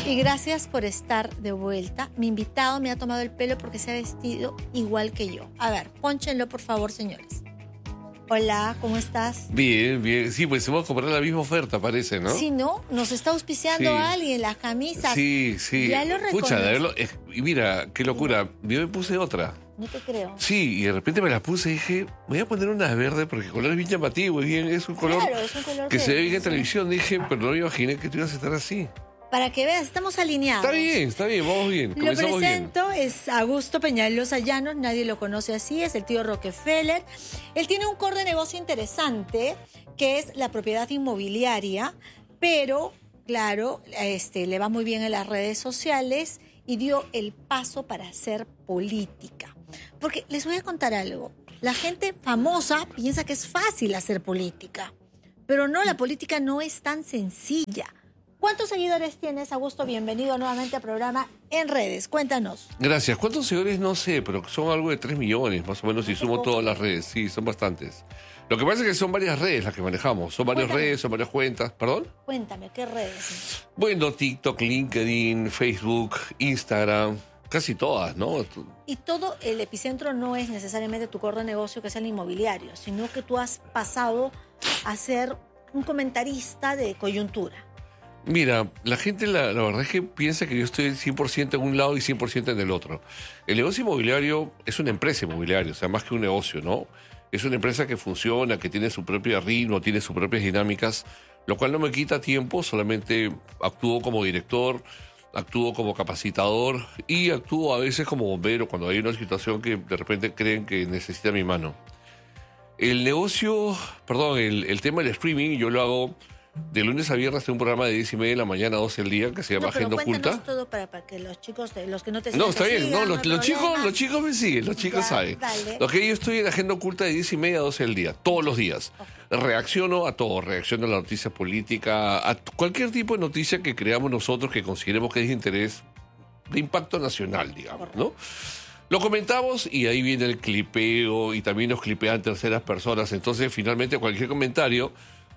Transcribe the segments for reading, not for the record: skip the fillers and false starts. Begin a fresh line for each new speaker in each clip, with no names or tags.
Y gracias por estar de vuelta. Mi invitado me ha tomado el pelo porque se ha vestido igual que yo. A ver, pónchenlo por favor, señores. Hola, ¿cómo estás?
Bien, bien. Sí, pues hemos comprado la misma oferta, parece, ¿no?
Sí, ¿no? Nos está auspiciando
Sí.
alguien, las camisas.
Sí, sí.
Ya lo
Pucha, de
reconocí.
verlo. Y mira, qué locura. Yo me puse otra.
No te creo.
Sí, y de repente me la puse y dije, voy a poner una verde porque el color es bien llamativo, es un color
Claro, es un color
que se ve bien en
sí.
televisión. Dije, pero no me imaginé que tú ibas a estar así.
Para que veas, estamos alineados.
Está bien, vamos bien.
Lo
Comenzamos bien.
presento, es Augusto Peñalosa Llanos, nadie lo conoce así, es el tío Rockefeller. Él tiene un core de negocio interesante, que es la propiedad inmobiliaria, pero, claro, le va muy bien en las redes sociales y dio el paso para hacer política. Porque les voy a contar algo, la gente famosa piensa que es fácil hacer política, pero no, la política no es tan sencilla. ¿Cuántos seguidores tienes, Augusto? Bienvenido nuevamente al programa en redes. Cuéntanos.
Gracias. ¿Cuántos seguidores? No sé, pero son algo de 3 millones, más o menos, si sumo todas las redes. Sí, son bastantes. Lo que pasa es que son varias redes las que manejamos. Son varias redes, son varias cuentas. ¿Perdón?
Cuéntame, ¿qué redes?
Bueno, TikTok, LinkedIn, Facebook, Instagram, casi todas, ¿no?
Y todo el epicentro no es necesariamente tu core de negocio, que es el inmobiliario, sino que tú has pasado a ser un comentarista de coyuntura.
Mira, la gente la verdad es que piensa que yo estoy 100% en un lado y 100% en el otro. El negocio inmobiliario es una empresa inmobiliaria, o sea, más que un negocio, ¿no? Es una empresa que funciona, que tiene su propio ritmo, tiene sus propias dinámicas, lo cual no me quita tiempo, solamente actúo como director, actúo como capacitador y actúo a veces como bombero cuando hay una situación que de repente creen que necesita mi mano. El negocio, perdón, el tema del streaming yo lo hago de lunes a viernes. Tengo un programa de 10:30 de la mañana a 12 del día que se llama Agenda Oculta.
Todo para que los chicos, los que no te
No,
siguen,
está bien,
sigan,
no, los chicos me siguen, los chicos
Ya,
saben.
dale.
Lo que yo estoy en Agenda Oculta de 10:30 a 12 del día, todos los días. Reacciono a todo, reacciono a la noticia política, a cualquier tipo de noticia que creamos nosotros que consideremos que es de interés, de impacto nacional, digamos, ¿no? Lo comentamos y ahí viene el clipeo y también nos clipean terceras personas. Entonces, finalmente, cualquier comentario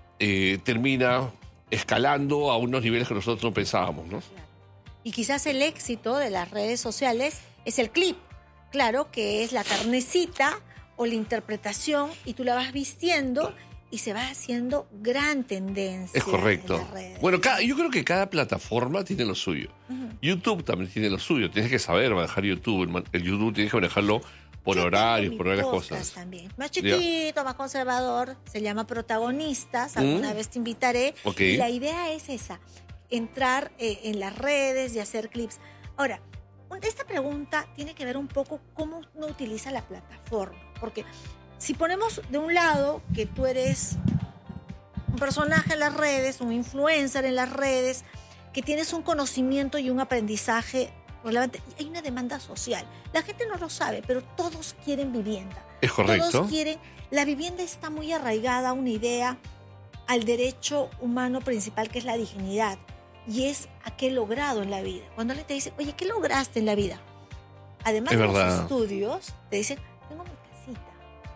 termina escalando a unos niveles que nosotros no pensábamos, ¿no?
Y quizás el éxito de las redes sociales es el clip. Claro que es la carnecita o la interpretación y tú la vas vistiendo y se va haciendo gran tendencia.
Es correcto.
En las redes.
Bueno, yo creo que cada plataforma tiene lo suyo. YouTube también tiene lo suyo. Tienes que saber manejar YouTube. El YouTube tienes que manejarlo por horarios, por varias cosas.
También. Más chiquito, más conservador, se llama Protagonistas, alguna vez te invitaré.
Okay.
Y la idea es esa, entrar en las redes y hacer clips. Ahora, esta pregunta tiene que ver un poco cómo uno utiliza la plataforma, porque si ponemos de un lado que tú eres un personaje en las redes, un influencer en las redes, que tienes un conocimiento y un aprendizaje relevante, hay una demanda social. La gente no lo sabe, pero todos quieren vivienda.
Es correcto.
Todos quieren. La vivienda está muy arraigada a una idea, al derecho humano principal, que es la dignidad, y es a qué he logrado en la vida. Cuando alguien te dice, oye, ¿qué lograste en la vida? Además
es
de
verdad.
los estudios, te dicen, tengo mi casita.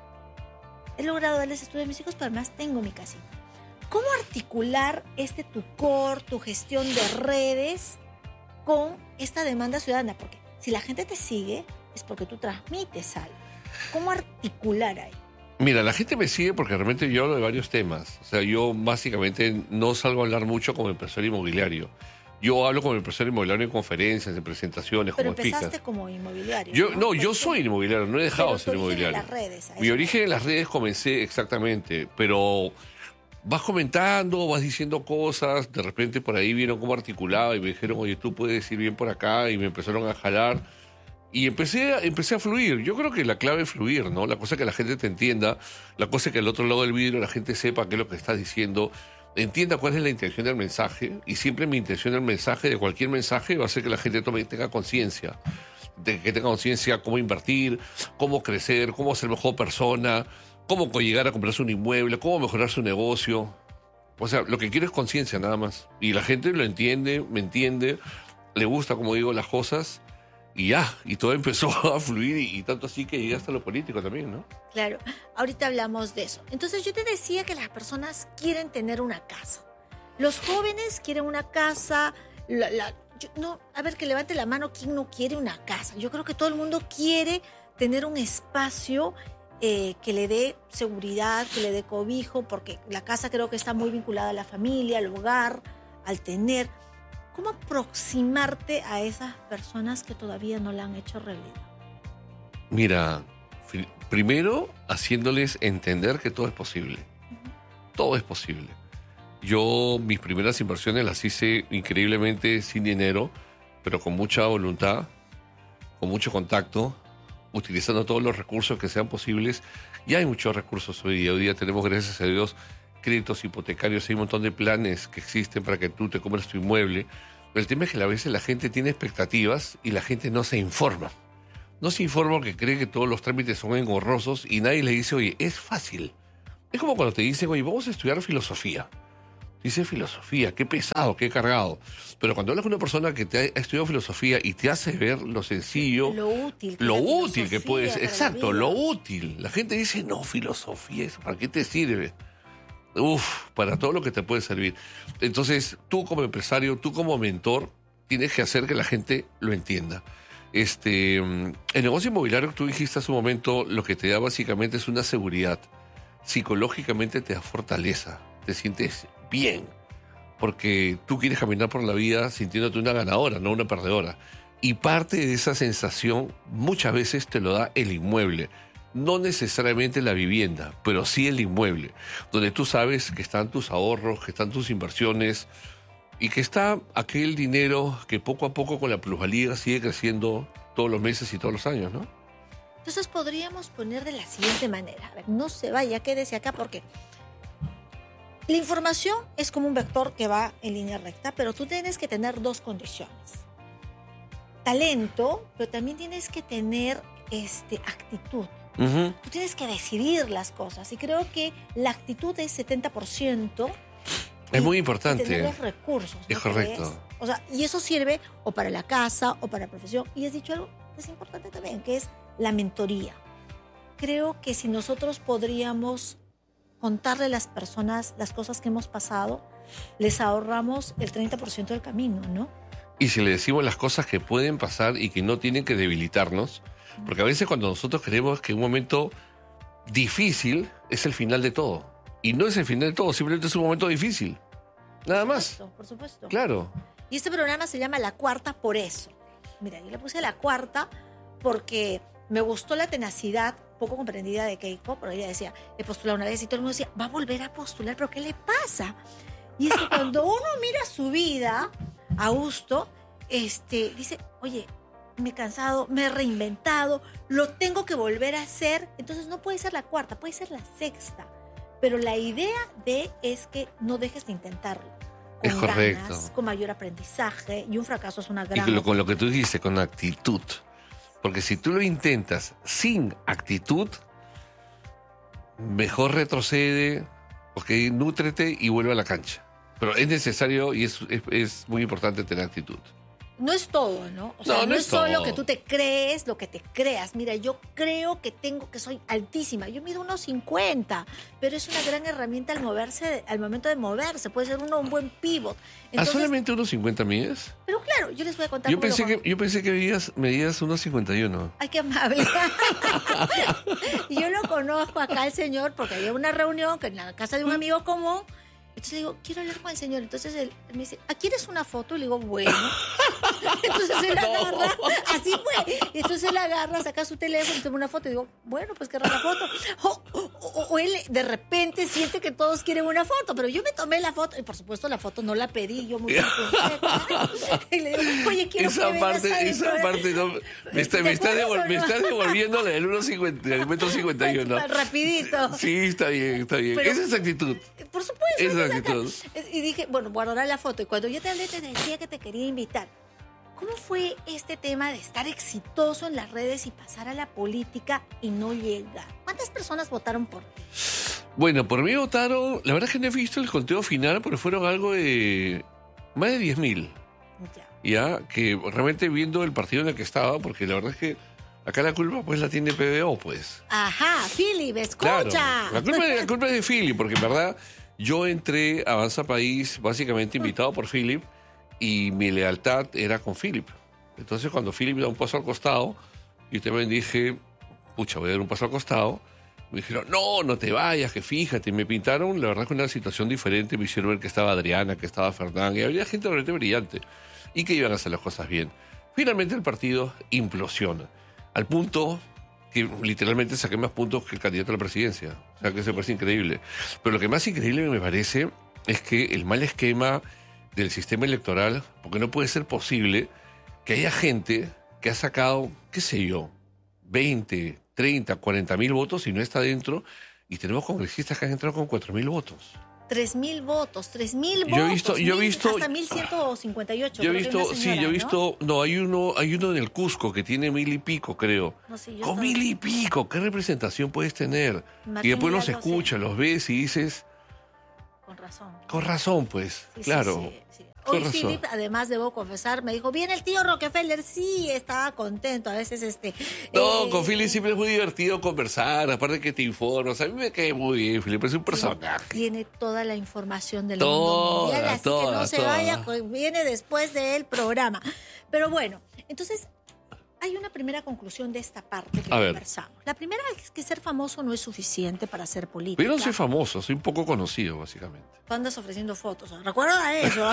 He logrado darles estudio a mis hijos, pero además tengo mi casita. ¿Cómo articular tu core, tu gestión de redes con esta demanda ciudadana? Porque si la gente te sigue, es porque tú transmites algo. ¿Cómo articular ahí?
Mira, la gente me sigue porque realmente yo hablo de varios temas. O sea, yo básicamente no salgo a hablar mucho como empresario inmobiliario. Yo hablo como empresario inmobiliario en conferencias, en presentaciones,
pero
como
empezaste
speaker.
como inmobiliario.
Yo soy inmobiliario, no he dejado de ser inmobiliario.
En las redes,
Mi origen en las redes comencé exactamente, pero vas comentando, vas diciendo cosas, de repente por ahí vieron cómo articulaba y me dijeron, oye, tú puedes ir bien por acá, y me empezaron a jalar. Y empecé a fluir. Yo creo que la clave es fluir, ¿no? La cosa es que la gente te entienda, la cosa es que al otro lado del vidrio la gente sepa qué es lo que estás diciendo, entienda cuál es la intención del mensaje, y siempre mi intención del mensaje, de cualquier mensaje, va a ser que la gente tenga conciencia, de que tenga conciencia cómo invertir, cómo crecer, cómo ser mejor persona, cómo llegar a comprarse un inmueble, cómo mejorar su negocio. O sea, lo que quiero es conciencia nada más. Y la gente lo entiende, me entiende, le gusta como digo las cosas. Y ya, y todo empezó a fluir y tanto así que llegué hasta lo político también, ¿no?
Claro, ahorita hablamos de eso. Entonces yo te decía que las personas quieren tener una casa. Los jóvenes quieren una casa, no, a ver, que levante la mano quién no quiere una casa. Yo creo que todo el mundo quiere tener un espacio que le dé seguridad, que le dé cobijo, porque la casa creo que está muy vinculada a la familia, al hogar, al tener. ¿Cómo aproximarte a esas personas que todavía no la han hecho realidad?
Mira, primero haciéndoles entender que todo es posible. Todo es posible. Yo mis primeras inversiones las hice increíblemente sin dinero, pero con mucha voluntad, con mucho contacto, utilizando todos los recursos que sean posibles. Y hay muchos recursos hoy día. Hoy día tenemos, gracias a Dios, créditos hipotecarios, hay un montón de planes que existen para que tú te compres tu inmueble. Pero el tema es que a veces la gente tiene expectativas y la gente no se informa. No se informa porque cree que todos los trámites son engorrosos y nadie le dice, oye, es fácil. Es como cuando te dicen, oye, vamos a estudiar filosofía. Dice filosofía, qué pesado, qué cargado. Pero cuando hablas con una persona que te ha estudiado filosofía y te hace ver lo sencillo,
lo
útil que puede ser. Exacto,
la
lo útil. La gente dice, no, filosofía, ¿eso para qué te sirve? Uf, para todo lo que te puede servir. Entonces, tú como empresario, tú como mentor, tienes que hacer que la gente lo entienda. El negocio inmobiliario que tú dijiste hace un momento, lo que te da básicamente es una seguridad. Psicológicamente te da fortaleza, te sientes bien, porque tú quieres caminar por la vida sintiéndote una ganadora, no una perdedora. Y parte de esa sensación muchas veces te lo da el inmueble. No necesariamente la vivienda, pero sí el inmueble, donde tú sabes que están tus ahorros, que están tus inversiones y que está aquel dinero que poco a poco con la plusvalía sigue creciendo todos los meses y todos los años, ¿no?
Entonces podríamos poner de la siguiente manera. A ver, no se vaya, quédese acá porque la información es como un vector que va en línea recta, pero tú tienes que tener dos condiciones. Talento, pero también tienes que tener actitud.
Uh-huh.
Tú tienes que decidir las cosas y creo que la actitud es 70%.
Es muy importante.
Tener los recursos. ¿No
es correcto.
crees? O sea, y eso sirve o para la casa o para la profesión. Y has dicho algo que es importante también, que es la mentoría. Creo que si nosotros podríamos contarle a las personas las cosas que hemos pasado, les ahorramos el 30% del camino, ¿no?
Y si le decimos las cosas que pueden pasar y que no tienen que debilitarnos, porque a veces cuando nosotros creemos que un momento difícil es el final de todo. Y no es el final de todo, simplemente es un momento difícil. Nada más.
Por supuesto.
Claro.
Y este programa se llama La Cuarta por eso. Mira, yo le puse La Cuarta porque me gustó la tenacidad poco comprendida de Keiko, pero ella decía, he postulado una vez y todo el mundo decía, va a volver a postular, pero ¿qué le pasa? Y es que cuando uno mira su vida, Augusto, dice, oye, me he cansado, me he reinventado, lo tengo que volver a hacer. Entonces no puede ser la cuarta, puede ser la sexta. Pero la idea es que no dejes de intentarlo. Con
es correcto.
Ganas, con mayor aprendizaje, y un fracaso es una gran...
Y con lo que tú dijiste, con actitud. Porque si tú lo intentas sin actitud, mejor retrocede, porque nútrete y vuelve a la cancha. Pero es necesario y es muy importante tener actitud.
No es todo, ¿no? O sea, no es solo
todo.
que tú te crees lo que te creas. Mira, yo creo que soy altísima. Yo mido 1,50, pero es una gran herramienta al momento de moverse. Puede ser un buen pivot. Entonces,
¿solamente 1,50 mides?
Pero claro, yo les voy a contar
Yo pensé que medías 1,51.
Ay, qué amable. Y yo lo conozco acá al señor porque había una reunión en la casa de un amigo común. Entonces le digo, quiero hablar con el señor. Entonces él me dice, ¿quieres una foto? Y le digo, bueno. Entonces él agarra, así fue. Y entonces él agarra, saca su teléfono y toma una foto. Y digo, bueno, pues querrá la foto. O él de repente siente que todos quieren una foto, pero yo me tomé la foto. Y por supuesto la foto no la pedí, yo muy y le digo, oye, quiero
esa
que
parte no, me estás devolviendo la del 1,51.
Rapidito.
Sí, está bien. Pero, esa es actitud.
Por supuesto.
Esa es actitud.
Y dije, bueno, guardará la foto. Y cuando yo te hablé, te decía que te quería invitar. ¿Cómo fue este tema de estar exitoso en las redes y pasar a la política y no llegar? ¿Cuántas personas votaron por ti?
Bueno, por mí votaron, la verdad es que no he visto el conteo final, pero fueron algo de más de 10.000. Ya, que realmente viendo el partido en el que estaba, porque la verdad es que acá la culpa pues la tiene PBO, pues.
Ajá, Philip, escucha.
Claro, la culpa es de Philip, porque en verdad yo entré a Avanza País básicamente invitado por Philip y mi lealtad era con Philip. Entonces, cuando Philip da un paso al costado, yo también dije, pucha, voy a dar un paso al costado. Me dijeron, no, no te vayas, que fíjate. Y me pintaron, la verdad, que una situación diferente. Me hicieron ver que estaba Adriana, que estaba Fernán, y había gente realmente brillante y que iban a hacer las cosas bien. Finalmente el partido implosiona, al punto que literalmente saqué más puntos que el candidato a la presidencia. O sea, que eso me parece increíble. Pero lo que más increíble me parece es que el mal esquema del sistema electoral, porque no puede ser posible que haya gente que ha sacado, qué sé yo, 20, 30, 40 mil votos y no está dentro, y tenemos congresistas que han entrado con 4.000 votos.
3.000 votos, 3.000 votos.
Yo he visto,
hasta 1.158.
yo he
creo que
visto,
una señora,
sí, yo he
¿no?
visto, no, hay uno en el Cusco que tiene 1.000 y pico, creo.
No, sí, yo
Con
estaba-
1.000 y pico, ¿qué representación puedes tener?
Martín
Y después los
Vidal, no sé.
escuchas, los ves y dices,
Con razón.
con razón, pues,
Sí,
claro.
sí, sí.
Con
Hoy
razón.
Philip, además debo confesar, me dijo, viene el tío Rockefeller. Sí, estaba contento. A veces
No, con Philip siempre es muy divertido conversar, aparte que te informas. A mí me cae muy bien, Philip, es un personaje.
tiene toda la información del
Toda,
mundo mundial, así que no
toda,
se
toda.
vaya, viene después del programa. Pero bueno, entonces hay una primera conclusión de esta parte que
A ver.
conversamos. La primera es que ser famoso no es suficiente para hacer política.
Pero yo no soy famoso, soy un poco conocido, básicamente.
Tú andas ofreciendo fotos, ¿no? Recuerda eso.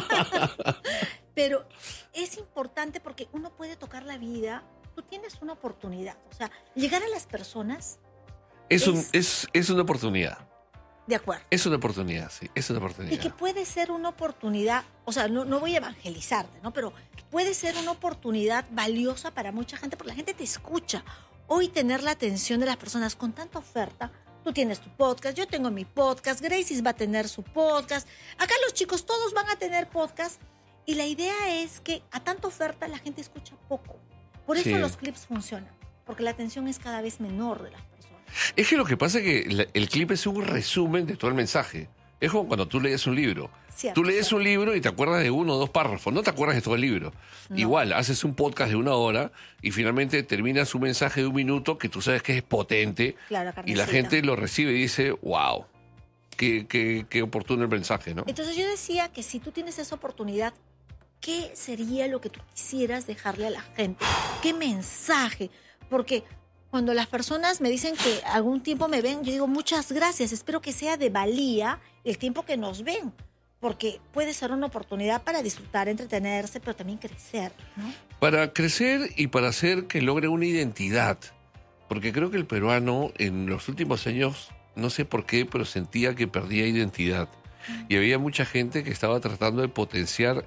Pero es importante porque uno puede tocar la vida. Tú tienes una oportunidad. O sea, llegar a las personas,
Es una oportunidad.
de acuerdo.
Es una oportunidad, sí, es una
Y
oportunidad.
que puede ser una oportunidad, o sea, no voy a evangelizarte, ¿no? Pero puede ser una oportunidad valiosa para mucha gente, porque la gente te escucha. Hoy tener la atención de las personas con tanta oferta, tú tienes tu podcast, yo tengo mi podcast, Gracie va a tener su podcast, acá los chicos todos van a tener podcast, y la idea es que a tanta oferta la gente escucha poco. Por eso
Sí.
los clips funcionan, porque la atención es cada vez menor de las personas.
Es que lo que pasa es que el clip es un resumen de todo el mensaje. Es como cuando tú lees un libro.
Cierto,
Tú lees
cierto.
un libro y te acuerdas de uno o dos párrafos, no te acuerdas de todo el libro.
No.
Igual, haces un podcast de 1 hora y finalmente terminas un mensaje de 1 minuto que tú sabes que es potente
Claro,
y la
carnecita.
gente lo recibe y dice, wow, qué oportuno el mensaje, ¿no?
Entonces yo decía que si tú tienes esa oportunidad, ¿qué sería lo que tú quisieras dejarle a la gente? ¿Qué mensaje? Porque cuando las personas me dicen que algún tiempo me ven, yo digo muchas gracias, espero que sea de valía el tiempo que nos ven, porque puede ser una oportunidad para disfrutar, entretenerse, pero también crecer, ¿no?
Para crecer y para hacer que logre una identidad. Porque creo que el peruano en los últimos años, no sé por qué, pero sentía que perdía identidad. Y había mucha gente que estaba tratando de potenciar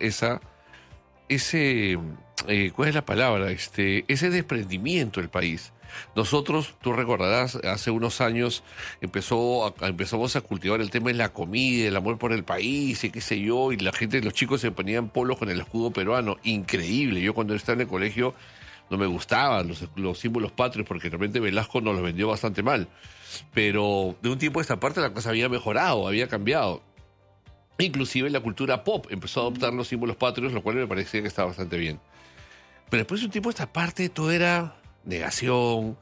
¿cuál es la palabra? Ese desprendimiento del país. Nosotros, tú recordarás, hace unos años empezamos a cultivar el tema de la comida, el amor por el país y qué sé yo, y la gente, los chicos se ponían polos con el escudo peruano. Increíble. Yo cuando estaba en el colegio no me gustaban los símbolos patrios porque de repente Velasco nos los vendió bastante mal. Pero de un tiempo a esta parte la cosa había mejorado, había cambiado. Inclusive la cultura pop empezó a adoptar los símbolos patrios, lo cual me parecía que estaba bastante bien. Pero después de un tiempo a esta parte todo era negación.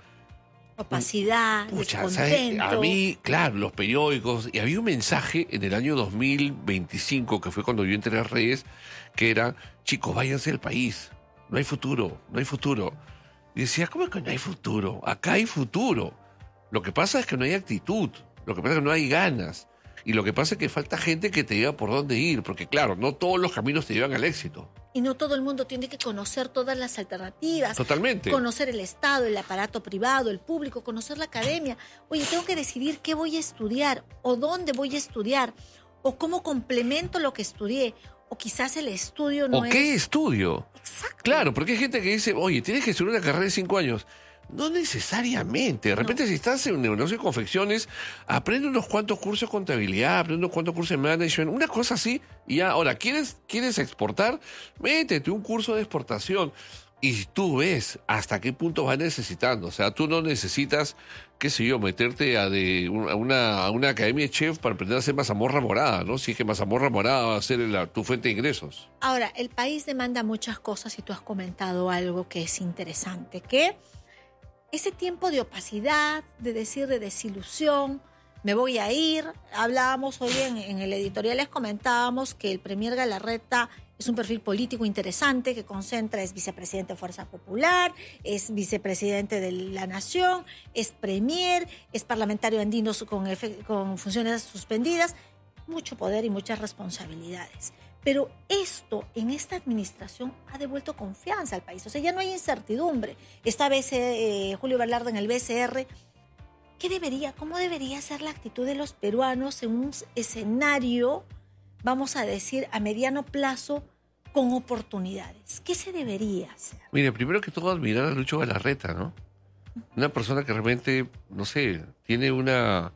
Opacidad,
Pucha, ¿sabes?
descontento.
A mí, claro, los periódicos, y había un mensaje en el año 2025, que fue cuando yo entré a Reyes, que era, chicos, váyanse del país, no hay futuro, no hay futuro. Y decía, ¿cómo es que no hay futuro? Acá hay futuro. Lo que pasa es que no hay actitud, lo que pasa es que no hay ganas, y lo que pasa es que falta gente que te diga por dónde ir, porque claro, no todos los caminos te llevan al éxito.
Y no todo el mundo tiene que conocer todas las alternativas.
Totalmente.
Conocer el Estado, el aparato privado, el público, conocer la academia. Oye, tengo que decidir qué voy a estudiar, o dónde voy a estudiar, o cómo complemento lo que estudié, o quizás el estudio no
¿O
es...
qué estudio?
Exacto.
Claro, porque hay gente que dice, oye, tienes que estudiar una carrera de 5 años. No necesariamente. De repente, si estás en un negocio de confecciones, aprende unos cuantos cursos de contabilidad, aprende unos cuantos cursos de management, una cosa así, y ya, ahora, ¿quieres exportar? Métete un curso de exportación. Y tú ves hasta qué punto vas necesitando. O sea, tú no necesitas, qué sé yo, meterte a una academia de chef para aprender a hacer mazamorra morada, ¿no? Si es que mazamorra morada va a ser tu fuente de ingresos.
Ahora, el país demanda muchas cosas y tú has comentado algo que es interesante, que ese tiempo de opacidad, de decir de desilusión, me voy a ir. Hablábamos hoy en el editorial, les comentábamos que el premier Galarreta Es un perfil político interesante que concentra, es vicepresidente de Fuerza Popular, es vicepresidente de la Nación, es premier, es parlamentario andino con funciones suspendidas, mucho poder y muchas responsabilidades. Pero esto en esta administración ha devuelto confianza al país. O sea, ya no hay incertidumbre. Esta vez Julio Velarde en el BCR, ¿cómo debería ser la actitud de los peruanos en un escenario, vamos a decir, a mediano plazo con oportunidades? ¿Qué se debería hacer?
Mire, primero que todo admirar a Lucho Galarreta, ¿no? Una persona que realmente, no sé, tiene una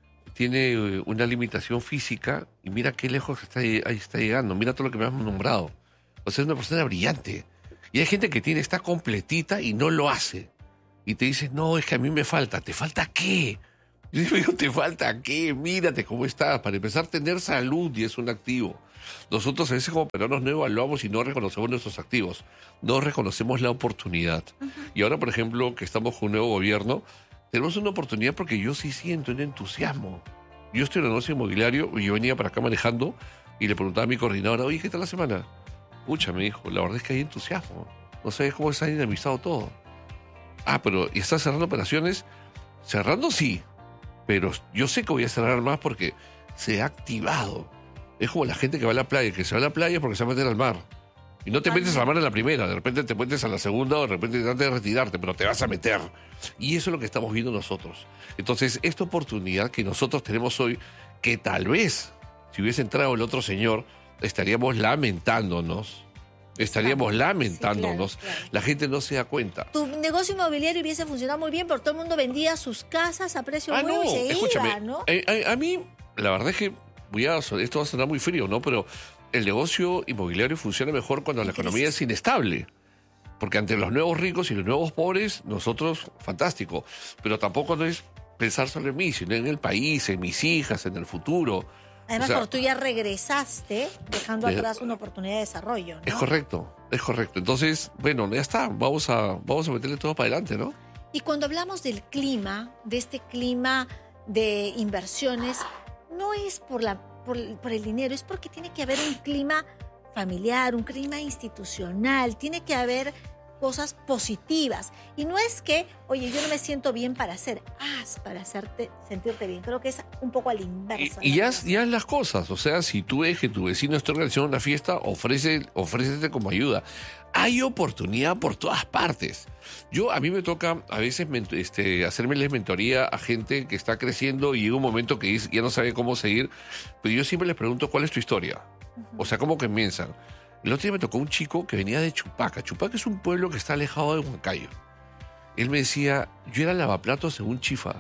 limitación física y mira qué lejos está llegando, mira todo lo que me has nombrado. O sea, es una persona brillante. Y hay gente que está completita y no lo hace. Y te dice, no, es que a mí me falta. ¿Te falta qué? Yo digo, ¿te falta qué? Mírate cómo estás. Para empezar, tener salud y es un activo. Nosotros a veces como peruanos no evaluamos y no reconocemos nuestros activos. No reconocemos la oportunidad. Y ahora, por ejemplo, que estamos con un nuevo gobierno, tenemos una oportunidad porque yo sí siento un entusiasmo. Yo estoy en el negocio inmobiliario y yo venía para acá manejando y le preguntaba a mi coordinadora, oye, ¿qué tal la semana? Pucha, me dijo, la verdad es que hay entusiasmo. No sabes cómo se ha dinamizado todo. Ah, pero ¿y estás cerrando operaciones? Cerrando sí, pero yo sé que voy a cerrar más porque se ha activado. Es como la gente que va a la playa, que se va a la playa porque se va a meter al mar. Y no te metes a la mar en la primera, de repente te metes a la segunda o de repente antes de retirarte, pero te vas a meter. Y eso es lo que estamos viendo nosotros. Entonces, esta oportunidad que nosotros tenemos hoy, que tal vez, si hubiese entrado el otro señor, estaríamos lamentándonos. Lamentándonos.
Claro.
La gente no se da cuenta.
Tu negocio inmobiliario hubiese funcionado muy bien, pero todo el mundo vendía sus casas a precio nuevo y se
escúchame,
iba, ¿no?
A mí, la verdad es que, esto va a sonar muy frío, ¿no? Pero el negocio inmobiliario funciona mejor cuando la economía es inestable. Porque ante los nuevos ricos y los nuevos pobres, nosotros, fantástico. Pero tampoco no es pensar solo en mí, sino en el país, en mis hijas, en el futuro.
Además, porque tú ya regresaste dejando atrás una oportunidad de desarrollo, ¿no?
Es correcto. Entonces, bueno, ya está. Vamos a meterle todo para adelante, ¿no?
Y cuando hablamos del clima, de este clima de inversiones, no es por el dinero, es porque tiene que haber un clima familiar, un clima institucional, tiene que haber cosas positivas. Y no es que, oye, yo no me siento bien para hacer, para hacerte sentirte bien. Creo que es un poco a la inversa.
Y haz las cosas. O sea, si tú ves que tu vecino está organizando una fiesta, ofrécete como ayuda. Hay oportunidad por todas partes. A mí me toca a veces hacerme la mentoría a gente que está creciendo y llega un momento que ya no sabe cómo seguir, pero yo siempre les pregunto cuál es tu historia. O sea, ¿cómo comienzan? El otro día me tocó un chico que venía de Chupaca. Chupaca es un pueblo que está alejado de Huancayo. Él me decía, yo era lavaplatos en un chifa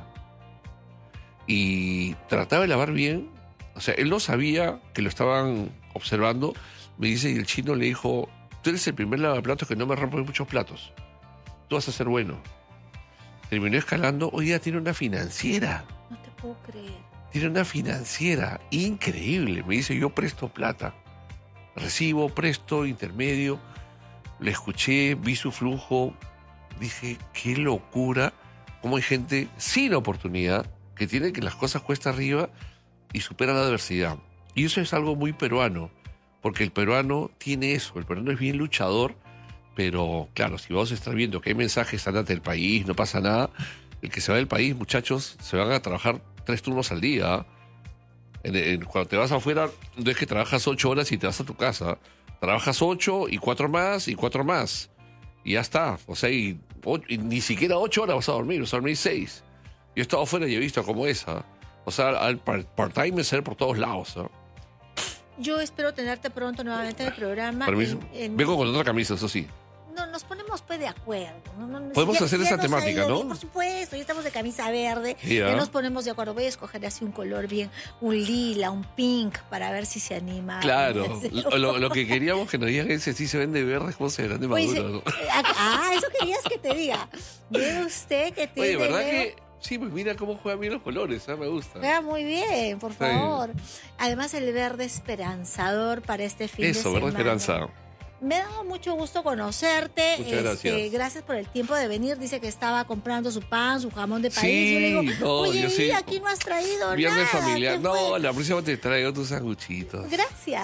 y trataba de lavar bien. O sea, él no sabía que lo estaban observando. Me dice, y el chino le dijo, tú eres el primer lavaplatos que no me rompe muchos platos. Tú vas a ser bueno. Terminó escalando. Hoy día tiene una financiera.
No te puedo creer.
Tiene una financiera increíble. Me dice, yo presto plata. Recibo, presto, intermedio. Le escuché, vi su flujo. Dije, qué locura. Cómo hay gente sin oportunidad que tiene que las cosas cuesta arriba y supera la adversidad. Y eso es algo muy peruano. Porque el peruano tiene eso. El peruano es bien luchador. Pero claro, si vamos a estar viendo que hay mensajes, andate del país, no pasa nada. El que se va del país, muchachos, se van a trabajar 3 turnos al día. Cuando te vas afuera, no es que trabajas 8 horas y te vas a tu casa. Trabajas 8 y 4 más y 4 más. Y ya está. O sea, y ni siquiera 8 horas vas a dormir 6. Yo he estado afuera y he visto cómo es. O sea, el part-time es ser por todos lados.
Yo espero tenerte pronto nuevamente en el programa.
Vengo con otra camisa, eso sí.
No, nos ponemos pues de acuerdo.
Podemos hacer esa temática, ¿no?
Bien, por supuesto, ya estamos de camisa verde.
Yeah.
Ya nos ponemos de acuerdo. Voy a escoger así un color bien, un lila, un pink, para ver si se anima.
Claro. Lo que queríamos que nos digan es si se vende verde, cómo se verán de maduro.
Eso querías que te diga. Ve usted que tiene.
Oye, ¿verdad que? Sí, pues mira cómo juegan bien los colores, me gusta.
Juega muy bien, por favor. Además, el verde esperanzador para este fin de semana.
Eso, verde esperanza.
Me ha dado mucho gusto conocerte.
Muchas gracias.
Gracias por el tiempo de venir. Dice que estaba comprando su pan, su jamón de país.
Sí,
yo le digo, oye,
yo sí.
aquí no has traído
Viernes
nada.
familiar. No, la próxima te traigo tus sanguchitos.
Gracias.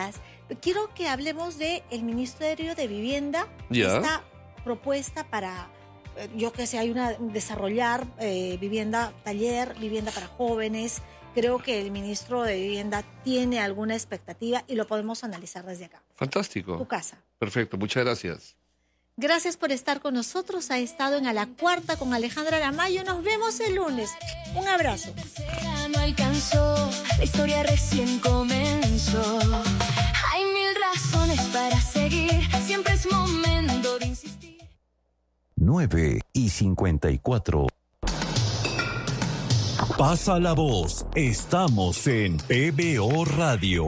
quiero que hablemos del Ministerio de Vivienda.
Ya.
Esta propuesta para, yo que sé, desarrollar vivienda taller, vivienda para jóvenes. Creo que el ministro de Vivienda tiene alguna expectativa y lo podemos analizar desde acá.
Fantástico.
Tu casa.
Perfecto, muchas gracias.
Gracias por estar con nosotros. Ha estado en A la Cuarta con Alejandra Aramayo. Nos vemos el lunes. Un abrazo.
No alcanzó, la historia recién comenzó. Hay mil razones para seguir, siempre es momento de insistir.
9:54. Pasa la voz, estamos en PBO Radio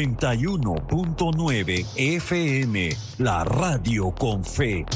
91.9 FM, la radio con fe.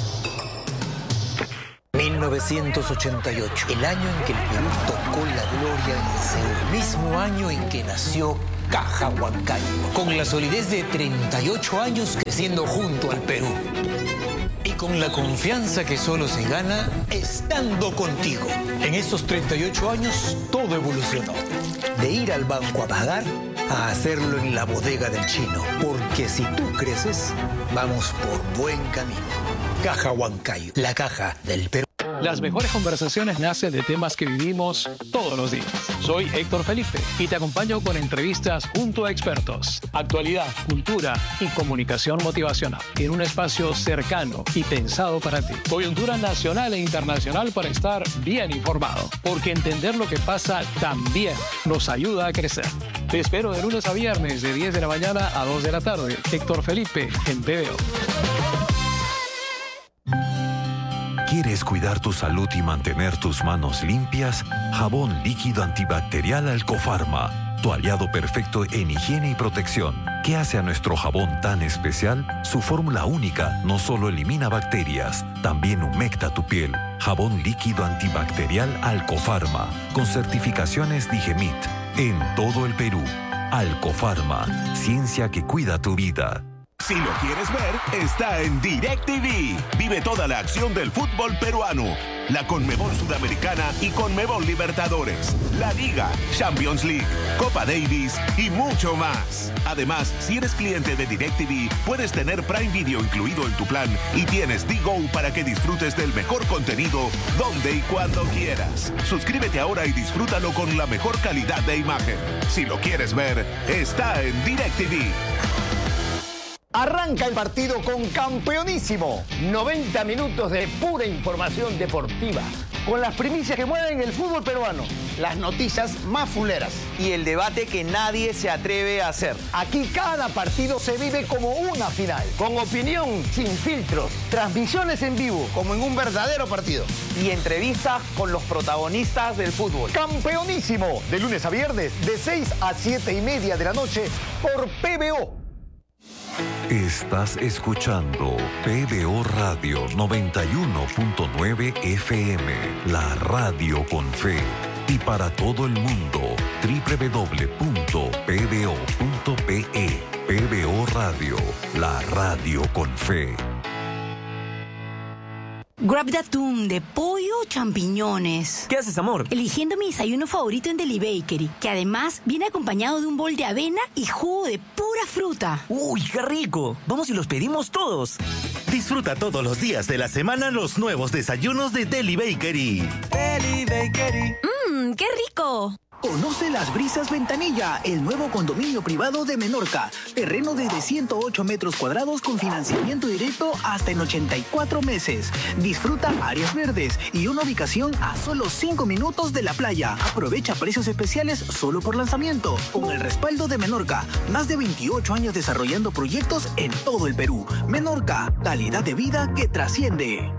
1988, el año en que el Perú tocó la gloria en el Seúl, mismo año en que nació Caja Huancayo, con la solidez de 38 años creciendo junto al Perú. Y con la confianza que solo se gana estando contigo. En estos 38 años todo evolucionó. De ir al banco a pagar a hacerlo en la bodega del chino. Porque si tú creces, vamos por buen camino. Caja Huancayo, la caja del Perú.
Las mejores conversaciones nacen de temas que vivimos todos los días. Soy Héctor Felipe y te acompaño con entrevistas junto a expertos, actualidad, cultura y comunicación motivacional en un espacio cercano y pensado para ti. Coyuntura nacional e internacional para estar bien informado, porque entender lo que pasa también nos ayuda a crecer. Te espero de lunes a viernes de 10 de la mañana a 2 de la tarde. Héctor Felipe en PBO.
¿Quieres cuidar tu salud y mantener tus manos limpias? Jabón líquido antibacterial Alcofarma, tu aliado perfecto en higiene y protección. ¿Qué hace a nuestro jabón tan especial? Su fórmula única no solo elimina bacterias, también humecta tu piel. Jabón líquido antibacterial Alcofarma, con certificaciones Digemit, en todo el Perú. Alcofarma, ciencia que cuida tu vida.
Si lo quieres ver, está en DirecTV. Vive toda la acción del fútbol peruano, la Conmebol Sudamericana y Conmebol Libertadores, la Liga, Champions League, Copa Davis y mucho más. Además, si eres cliente de DirecTV, puedes tener Prime Video incluido en tu plan y tienes D-Go para que disfrutes del mejor contenido donde y cuando quieras. Suscríbete ahora y disfrútalo con la mejor calidad de imagen. Si lo quieres ver, está en DirecTV.
Arranca el partido con Campeonísimo. 90 minutos de pura información deportiva, con las primicias que mueven el fútbol peruano, las noticias más fuleras
y el debate que nadie se atreve a hacer.
Aquí cada partido se vive como una final, con opinión sin filtros, transmisiones en vivo, como en un verdadero partido,
y entrevistas con los protagonistas del fútbol.
Campeonísimo, de lunes a viernes, de 6 a 7:30 de la noche, por PBO.
Estás escuchando PBO Radio 91.9 FM, la radio con fe. Y para todo el mundo, www.pbo.pe. PBO Radio, la radio con fe.
Grab the Tune de pollo o champiñones.
¿Qué haces, amor?
Eligiendo mi desayuno favorito en Deli Bakery, que además viene acompañado de un bol de avena y jugo de pura fruta.
¡Uy, qué rico! Vamos y los pedimos todos.
Disfruta todos los días de la semana los nuevos desayunos de Deli Bakery.
Deli Bakery.
¡Qué rico!
Conoce Las Brisas Ventanilla, el nuevo condominio privado de Menorca. Terreno desde 108 metros cuadrados con financiamiento directo hasta en 84 meses. Disfruta áreas verdes y una ubicación a solo 5 minutos de la playa. Aprovecha precios especiales solo por lanzamiento. Con el respaldo de Menorca, más de 28 años desarrollando proyectos en todo el Perú. Menorca, calidad de vida que trasciende.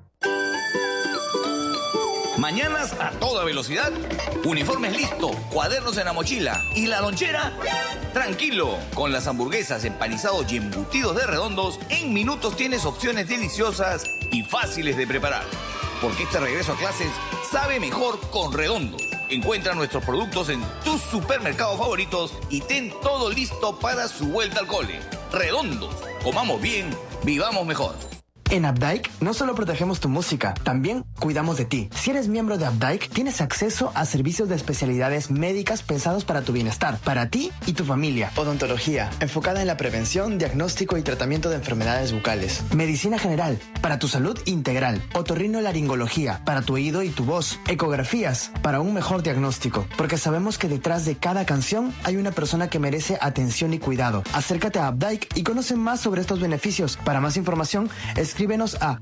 Mañanas a toda velocidad, uniformes listo, cuadernos en la mochila y la lonchera. Tranquilo, con las hamburguesas, empanizados y embutidos de Redondos, en minutos tienes opciones deliciosas y fáciles de preparar. Porque este regreso a clases sabe mejor con Redondos. Encuentra nuestros productos en tus supermercados favoritos y ten todo listo para su vuelta al cole. Redondos, comamos bien, vivamos mejor.
En Updike no solo protegemos tu música, también cuidamos de ti. Si eres miembro de Updike, tienes acceso a servicios de especialidades médicas pensados para tu bienestar, para ti y tu familia.
Odontología, enfocada en la prevención, diagnóstico y tratamiento de enfermedades bucales.
Medicina general, para tu salud integral. Otorrinolaringología, para tu oído y tu voz. Ecografías, para un mejor diagnóstico. Porque sabemos que detrás de cada canción hay una persona que merece atención y cuidado. Acércate a Updike y conoce más sobre estos beneficios. Para más información, escríbenos a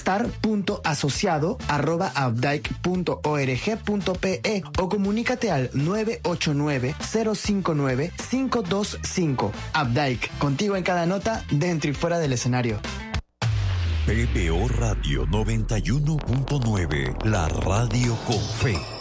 bienestar.asociado@updike.org.pe o comunícate al 989-059-525. Updike, contigo en cada nota, dentro y fuera del escenario.
PPO Radio 91.9, la radio con fe.